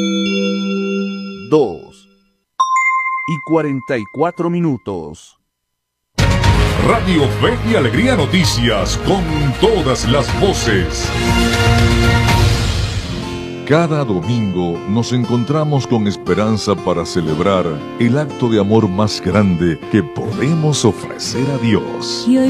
2:44. Radio Fe y Alegría Noticias, con todas las voces. Cada domingo nos encontramos con esperanza para celebrar el acto de amor más grande que podemos ofrecer a Dios.